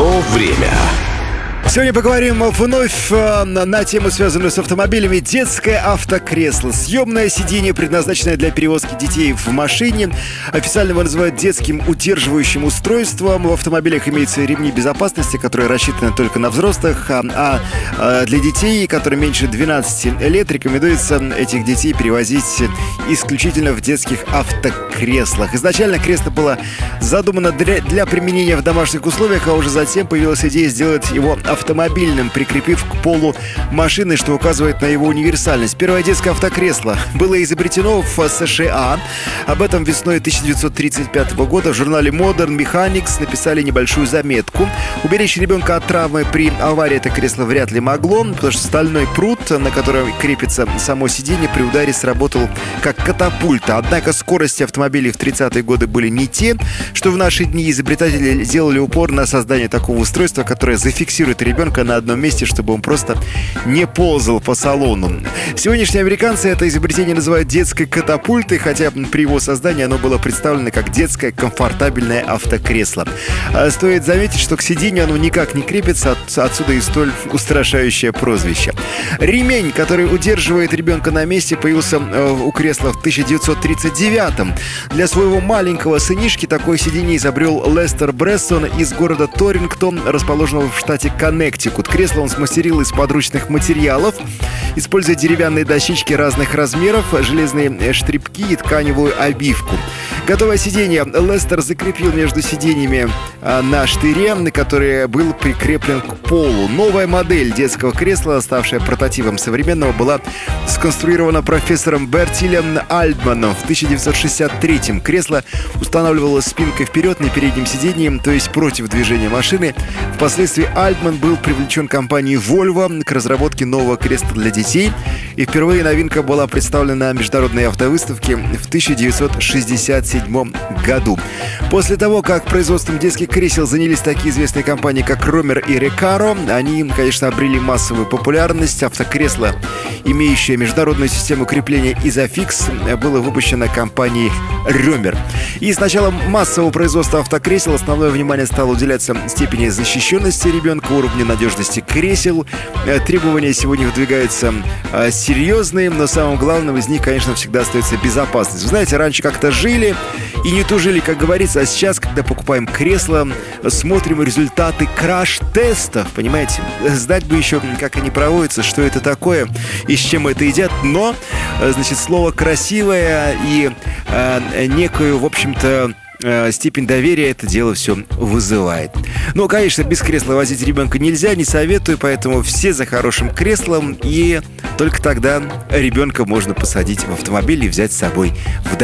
То время. Сегодня поговорим вновь на тему, связанную с автомобилями. Детское автокресло. Съемное сиденье, предназначенное для перевозки детей в машине. Официально его называют детским удерживающим устройством. В автомобилях имеются ремни безопасности, которые рассчитаны только на взрослых. А для детей, которые меньше 12 лет, рекомендуется этих детей перевозить исключительно в детских автокреслах. Изначально кресло было задумано для применения в домашних условиях, а уже затем появилась идея сделать его автомобильным, прикрепив к полу машины, что указывает на его универсальность. Первое детское автокресло было изобретено в США. Об этом весной 1935 года в журнале Modern Mechanics написали небольшую заметку. Уберечь ребенка от травмы при аварии это кресло вряд ли могло, потому что стальной прут, на котором крепится само сиденье, при ударе сработал как катапульта. Однако скорости автомобилей в 30-е годы были не те, что в наши дни изобретатели сделали упор на создание такого устройства, которое зафиксирует ребенка на одном месте, чтобы он просто не ползал по салону. Сегодняшние американцы это изобретение называют детской катапультой, хотя при его создании оно было представлено как детское комфортабельное автокресло. Стоит заметить, что к сиденью оно никак не крепится, отсюда и столь устрашающее прозвище. Ремень, который удерживает ребенка на месте, появился у кресла в 1939-м. Для своего маленького сынишки такое сиденье изобрел Лестер Брессон из города Торингтон, расположенного в штате Коннектикут. Кресло он смастерил из подручных материалов, используя деревянные дощечки разных размеров, железные штрипки и тканевую обивку. Готовое сиденье Лестер закрепил между сиденьями на штыре, который был прикреплен к полу. Новая модель детского кресла, ставшая прототипом современного, была сконструирована профессором Бертилем Альтманом в 1963-м. Кресло устанавливалось спинкой вперед на переднем сиденье, то есть против движения машины. Впоследствии Альтман был привлечен компанией Volvo к разработке нового кресла для детей, и впервые новинка была представлена на международной автовыставке в 1967 году. После того, как производством детских кресел занялись такие известные компании, как Romer и Recaro, они, конечно, обрели массовую популярность. Автокресло, имеющее международную систему крепления Isofix, было выпущено компанией Romer. И с началом массового производства автокресел основное внимание стало уделяться степени защищенности ребенка, уровню надежности кресел. Требования сегодня выдвигаются серьезные, но самым главным из них, конечно, всегда остается безопасность. Вы знаете, раньше как-то жили и не тужили, как говорится, а сейчас, когда покупаем кресло, смотрим результаты краш-тестов, понимаете? Знать бы еще, как они проводятся, что это такое и с чем это едят, но, значит, слово красивое и некую, в общем-то, степень доверия это дело все вызывает. Но, конечно, без кресла возить ребенка нельзя, не советую, поэтому все за хорошим креслом, и только тогда ребенка можно посадить в автомобиль и взять с собой в дорогу.